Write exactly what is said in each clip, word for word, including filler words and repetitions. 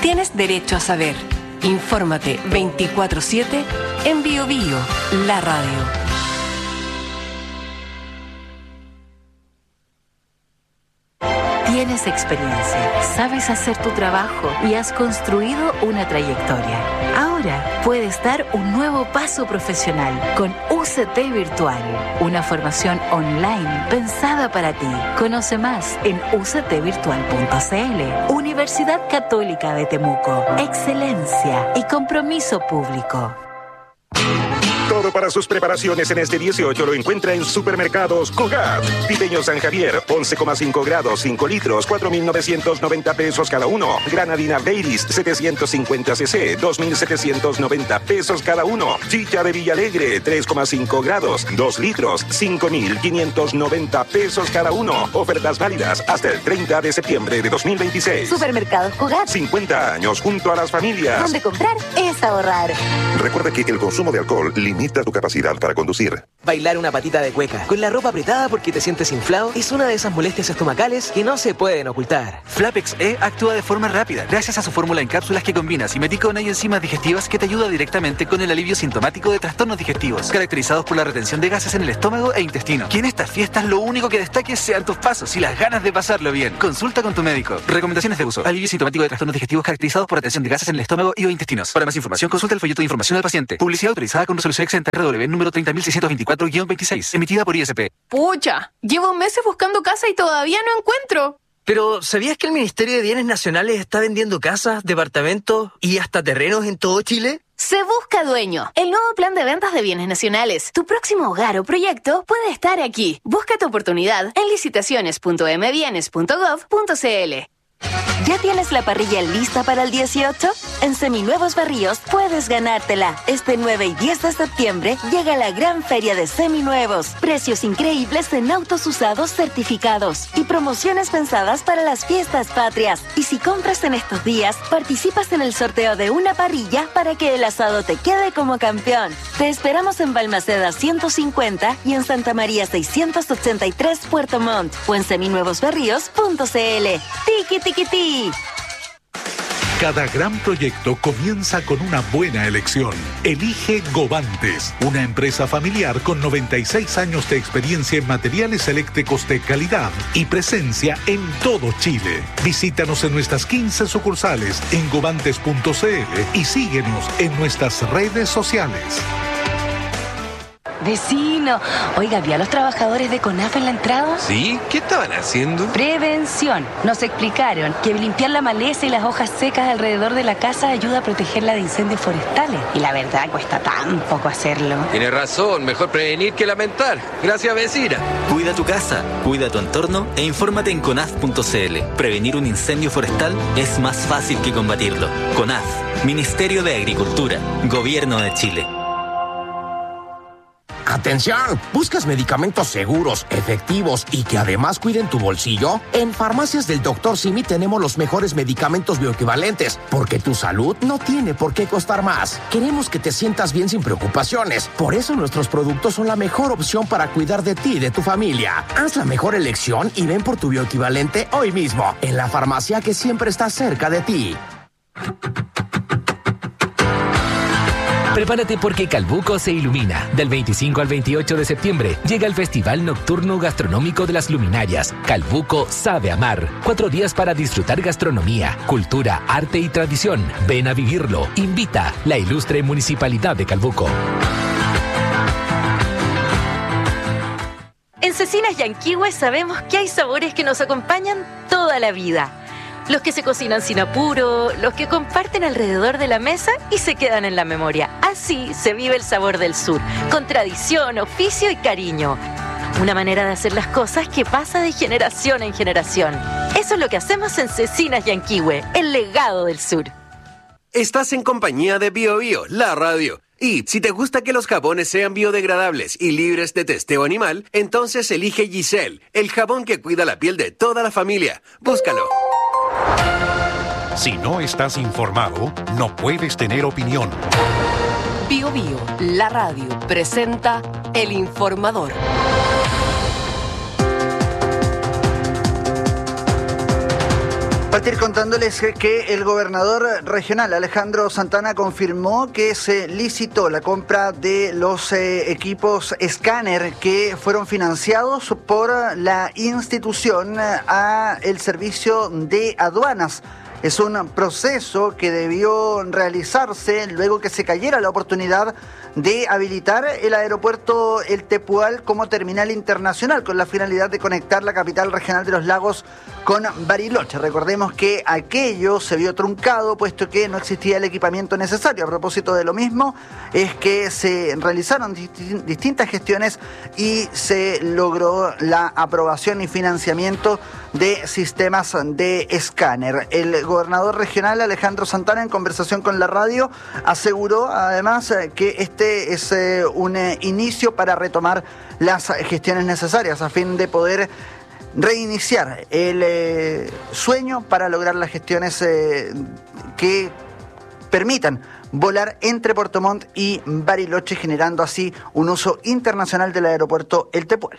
Tienes derecho a saber. Infórmate veinticuatro siete en Bio Bio, la radio. Tienes experiencia, sabes hacer tu trabajo y has construido una trayectoria. Ahora puedes dar un nuevo paso profesional con U C T Virtual, una formación online pensada para ti. Conoce más en u c t virtual punto c l. Universidad Católica de Temuco. Excelencia y compromiso público. Todo para sus preparaciones en este dieciocho lo encuentra en Supermercados Cogat. Pipeño San Javier, once coma cinco grados, cinco litros, cuatro mil novecientos noventa pesos cada uno. Granadina Baileys, setecientos cincuenta centilitros, dos mil setecientos noventa pesos cada uno. Chicha de Villalegre, tres coma cinco grados, dos litros, cinco mil quinientos noventa pesos cada uno. Ofertas válidas hasta el treinta de septiembre de dos mil veintiséis. Supermercados Cogat. cincuenta años junto a las familias. Donde comprar es ahorrar. Recuerda que el consumo de alcohol limita tu capacidad para conducir. Bailar una patita de cueca con la ropa apretada porque te sientes inflado es una de esas molestias estomacales que no se pueden ocultar. Flapex E actúa de forma rápida gracias a su fórmula en cápsulas que combina simeticona y enzimas digestivas que te ayuda directamente con el alivio sintomático de trastornos digestivos caracterizados por la retención de gases en el estómago e intestino. Que en estas fiestas lo único que destaque sean tus pasos y las ganas de pasarlo bien. Consulta con tu médico. Recomendaciones de uso. Alivio sintomático de trastornos digestivos caracterizados por retención de gases en el estómago y o intestinos. Para más información consulta el folleto de información al paciente. Publicidad autorizada con resolución exenta R W número treinta mil seiscientos veinticuatro guión veintiséis, emitida por I S P. Pucha, llevo meses buscando casa y todavía no encuentro. Pero, ¿sabías que el Ministerio de Bienes Nacionales está vendiendo casas, departamentos y hasta terrenos en todo Chile? Se busca dueño. El nuevo plan de ventas de bienes nacionales. Tu próximo hogar o proyecto puede estar aquí. Busca tu oportunidad en licitaciones punto m bienes punto gov punto c l. ¿Ya tienes la parrilla lista para el dieciocho? En Seminuevos Berríos puedes ganártela. Este nueve y diez de septiembre llega la gran feria de Seminuevos. Precios increíbles en autos usados certificados y promociones pensadas para las fiestas patrias. Y si compras en estos días, participas en el sorteo de una parrilla para que el asado te quede como campeón. Te esperamos en Balmaceda ciento cincuenta y en Santa María seiscientos ochenta y tres Puerto Montt o en seminuevos berríos punto c l. Tiki tiki ti. Cada gran proyecto comienza con una buena elección. Elige Govantes, una empresa familiar con noventa y seis años de experiencia en materiales eléctricos de calidad y presencia en todo Chile. Visítanos en nuestras quince sucursales en govantes punto c l y síguenos en nuestras redes sociales. Vecino, oiga, ¿vio a los trabajadores de CONAF en la entrada? ¿Sí? ¿Qué estaban haciendo? Prevención. Nos explicaron que limpiar la maleza y las hojas secas alrededor de la casa ayuda a protegerla de incendios forestales. Y la verdad cuesta tan poco hacerlo. Tiene razón, mejor prevenir que lamentar. Gracias, vecina. Cuida tu casa, cuida tu entorno e infórmate en conaf punto c l. Prevenir un incendio forestal es más fácil que combatirlo. CONAF, Ministerio de Agricultura, Gobierno de Chile. ¡Atención! ¿Buscas medicamentos seguros, efectivos y que además cuiden tu bolsillo? En Farmacias del doctor Simi tenemos los mejores medicamentos bioequivalentes, porque tu salud no tiene por qué costar más. Queremos que te sientas bien sin preocupaciones. Por eso nuestros productos son la mejor opción para cuidar de ti y de tu familia. Haz la mejor elección y ven por tu bioequivalente hoy mismo, en la farmacia que siempre está cerca de ti. Prepárate porque Calbuco se ilumina. Del veinticinco al veintiocho de septiembre llega el Festival Nocturno Gastronómico de las Luminarias. Calbuco sabe amar. Cuatro días para disfrutar gastronomía, cultura, arte y tradición. Ven a vivirlo. Invita la ilustre Municipalidad de Calbuco. En Cecinas Yanquihue sabemos que hay sabores que nos acompañan toda la vida. Los que se cocinan sin apuro, los que comparten alrededor de la mesa y se quedan en la memoria. Así se vive el sabor del sur, con tradición, oficio y cariño. Una manera de hacer las cosas que pasa de generación en generación. Eso es lo que hacemos en Cecinas Yanquihue, el legado del sur. Estás en compañía de Bio Bio, la radio. Y si te gusta que los jabones sean biodegradables y libres de testeo animal, entonces elige Giselle, el jabón que cuida la piel de toda la familia. Búscalo. Si no estás informado, no puedes tener opinión. Bio Bio, la radio, presenta El Informador. Partir contándoles que el gobernador regional Alejandro Santana confirmó que se licitó la compra de los eh, equipos escáner que fueron financiados por la institución a el servicio de aduanas. Es un proceso que debió realizarse luego que se cayera la oportunidad de habilitar el aeropuerto El Tepual como terminal internacional con la finalidad de conectar la capital regional de los lagos con Bariloche. Recordemos que aquello se vio truncado puesto que no existía el equipamiento necesario. A propósito de lo mismo, es que se realizaron disti- distintas gestiones y se logró la aprobación y financiamiento de sistemas de escáner. El gobernador regional Alejandro Santana, en conversación con la radio, aseguró además que este es eh, un eh, inicio para retomar las gestiones necesarias a fin de poder reiniciar el eh, sueño para lograr las gestiones eh, que permitan volar entre Puerto Montt y Bariloche, generando así un uso internacional del aeropuerto El Tepual.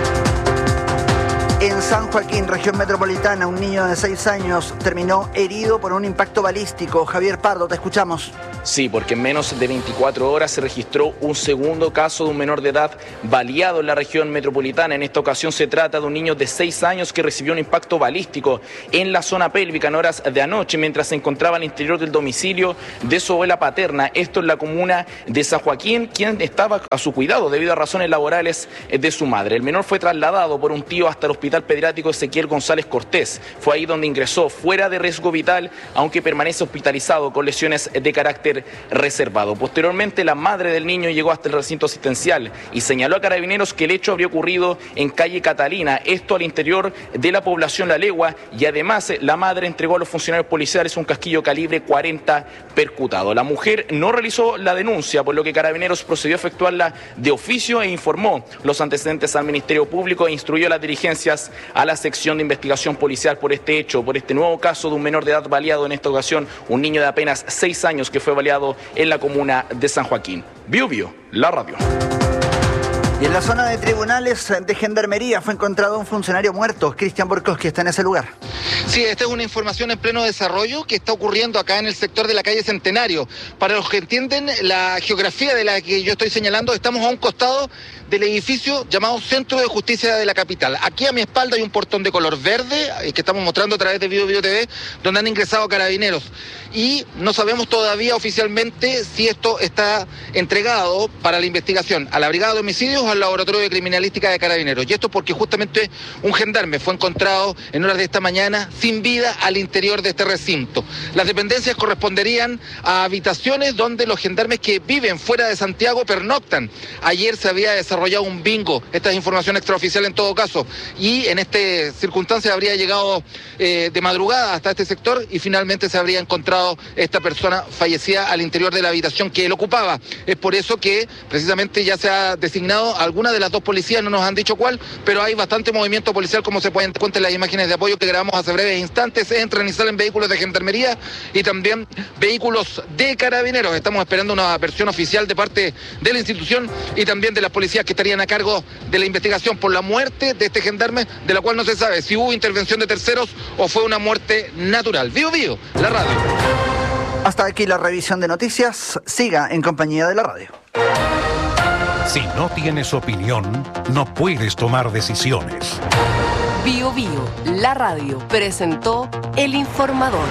En San Joaquín, región metropolitana, un niño de seis años terminó herido por un impacto balístico. Javier Pardo, te escuchamos. Sí, porque en menos de veinticuatro horas se registró un segundo caso de un menor de edad baleado en la región metropolitana. En esta ocasión se trata de un niño de seis años que recibió un impacto balístico en la zona pélvica en horas de anoche mientras se encontraba al interior del domicilio de su abuela paterna. Esto en la comuna de San Joaquín, quien estaba a su cuidado debido a razones laborales de su madre. El menor fue trasladado por un tío hasta el hospital pediátrico Ezequiel González Cortés. Fue ahí donde ingresó fuera de riesgo vital, aunque permanece hospitalizado con lesiones de carácter reservado. Posteriormente, la madre del niño llegó hasta el recinto asistencial y señaló a Carabineros que el hecho habría ocurrido en calle Catalina, esto al interior de la población La Legua, y además la madre entregó a los funcionarios policiales un casquillo calibre cuarenta percutado. La mujer no realizó la denuncia, por lo que Carabineros procedió a efectuarla de oficio e informó los antecedentes al Ministerio Público e instruyó las dirigencias a la sección de investigación policial por este hecho, por este nuevo caso de un menor de edad baleado, en esta ocasión un niño de apenas seis años que fue baleado en la comuna de San Joaquín. Bio Bio, la radio. Y en la zona de tribunales de Gendarmería fue encontrado un funcionario muerto. Cristian Borkowski está en ese lugar. Sí, esta es una información en pleno desarrollo que está ocurriendo acá en el sector de la calle Centenario. Para los que entienden la geografía de la que yo estoy señalando, estamos a un costado del edificio llamado Centro de Justicia de la capital. Aquí a mi espalda hay un portón de color verde que estamos mostrando a través de Bio Bio T V, donde han ingresado Carabineros. Y no sabemos todavía oficialmente si esto está entregado para la investigación a la Brigada de Homicidios o al Laboratorio de Criminalística de Carabineros. Y esto porque justamente un gendarme fue encontrado en horas de esta mañana sin vida al interior de este recinto. Las dependencias corresponderían a habitaciones donde los gendarmes que viven fuera de Santiago pernoctan. Ayer se había desarrollado un bingo, esta es información extraoficial en todo caso, y en esta circunstancia habría llegado eh, de madrugada hasta este sector y finalmente se habría encontrado esta persona fallecida al interior de la habitación que él ocupaba. Es por eso que precisamente ya se ha designado alguna de las dos policías, no nos han dicho cuál, pero hay bastante movimiento policial, como se pueden dar cuenta en las imágenes de apoyo que grabamos hace breves instantes. Entran y salen vehículos de Gendarmería y también vehículos de Carabineros. Estamos esperando una versión oficial de parte de la institución y también de las policías que estarían a cargo de la investigación por la muerte de este gendarme, de la cual no se sabe si hubo intervención de terceros o fue una muerte natural. Bio Bio, la radio. Hasta aquí la revisión de noticias. Siga en compañía de la radio. Si no tienes opinión, no puedes tomar decisiones. Bio Bio, la radio, presentó El Informador.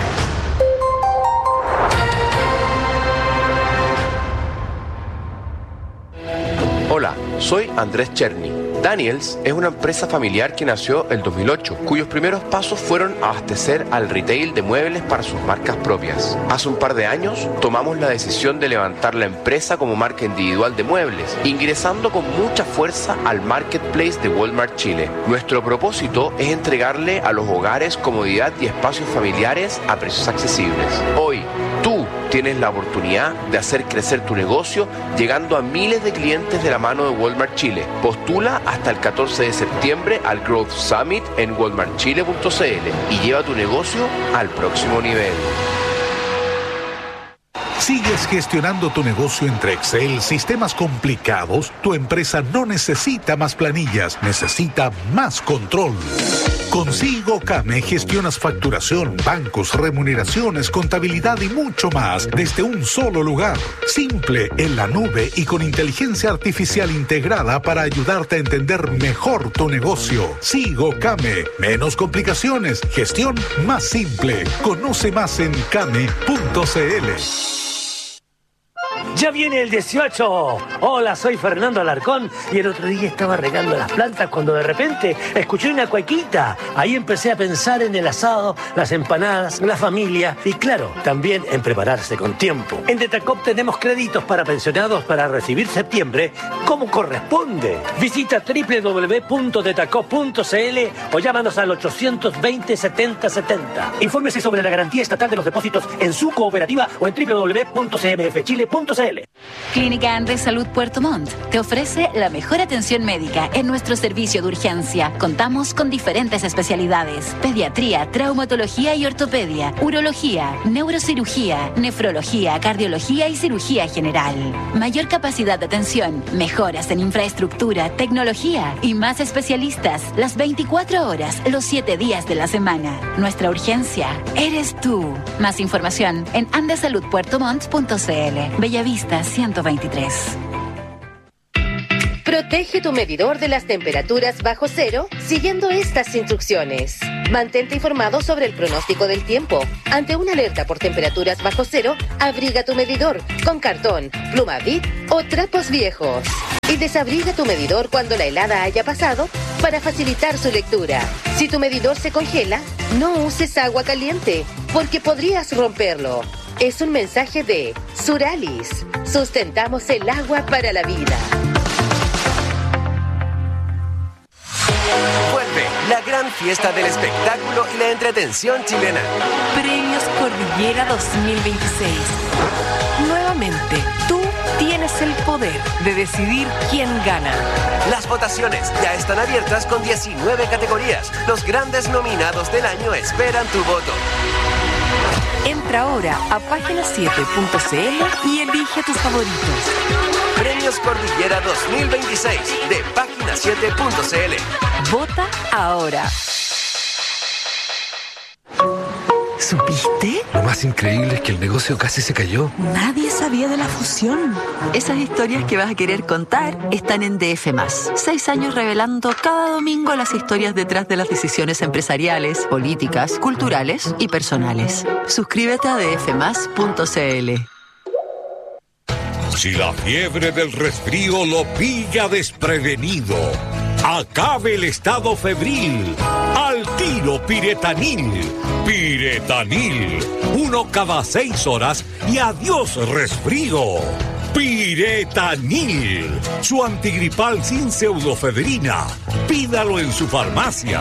Hola, soy Andrés Cherny. Daniels es una empresa familiar que nació el dos mil ocho, cuyos primeros pasos fueron abastecer al retail de muebles para sus marcas propias. Hace un par de años tomamos la decisión de levantar la empresa como marca individual de muebles, ingresando con mucha fuerza al marketplace de Walmart Chile. Nuestro propósito es entregarle a los hogares comodidad y espacios familiares a precios accesibles. Hoy, tú tienes la oportunidad de hacer crecer tu negocio llegando a miles de clientes de la mano de Walmart Chile. Postula hasta el catorce de septiembre al Growth Summit en walmart chile punto c l y lleva tu negocio al próximo nivel. ¿Sigues gestionando tu negocio entre Excel, sistemas complicados? Tu empresa no necesita más planillas, necesita más control. Con Sigo Came gestionas facturación, bancos, remuneraciones, contabilidad y mucho más desde un solo lugar. Simple, en la nube y con inteligencia artificial integrada para ayudarte a entender mejor tu negocio. Sigo Came. Menos complicaciones. Gestión más simple. Conoce más en came punto c l. ¡Ya viene el dieciocho! Hola, soy Fernando Alarcón y el otro día estaba regando las plantas cuando de repente escuché una cuequita. Ahí empecé a pensar en el asado, las empanadas, la familia y claro, también en prepararse con tiempo. En Detacop tenemos créditos para pensionados para recibir septiembre como corresponde. Visita doble u doble u doble u punto detacop punto c l o llámanos al ochocientos veinte, setenta setenta. Infórmese sobre la garantía estatal de los depósitos en su cooperativa o en doble u doble u doble u punto c m f chile punto c l. Clínica Andes Salud Puerto Montt te ofrece la mejor atención médica en nuestro servicio de urgencia. Contamos con diferentes especialidades: pediatría, traumatología y ortopedia, urología, neurocirugía, nefrología, cardiología y cirugía general. Mayor capacidad de atención, mejoras en infraestructura, tecnología y más especialistas las veinticuatro horas, los siete días de la semana. Nuestra urgencia eres tú. Más información en andes salud puerto montt punto c l. Bellavista ciento veintitrés. Protege tu medidor de las temperaturas bajo cero siguiendo estas instrucciones. Mantente informado sobre el pronóstico del tiempo. Ante una alerta por temperaturas bajo cero, abriga tu medidor con cartón, pluma Bic o trapos viejos. Y desabriga tu medidor cuando la helada haya pasado para facilitar su lectura. Si tu medidor se congela, no uses agua caliente porque podrías romperlo. Es un mensaje de Suralis. Sustentamos el agua para la vida. Vuelve la gran fiesta del espectáculo y la entretención chilena. Premios Cordillera dos mil veintiséis. Nuevamente, tú tienes el poder de decidir quién gana. Las votaciones ya están abiertas con diecinueve categorías. Los grandes nominados del año esperan tu voto. Entra ahora a página siete punto c l y elige tus favoritos. Premios Cordillera dos mil veintiséis de página siete punto c l. Vota ahora. ¿Supiste? Lo más increíble es que el negocio casi se cayó. Nadie sabía de la fusión. Esas historias que vas a querer contar están en D F más. Seis años revelando cada domingo las historias detrás de las decisiones empresariales, políticas, culturales y personales. Suscríbete a d f más punto c l. Si la fiebre del resfrío lo pilla desprevenido, acabe el estado febril. Al tiro Piretanil. Piretanil. Uno cada seis horas y adiós resfrío. Piretanil. Su antigripal sin pseudofedrina. Pídalo en su farmacia.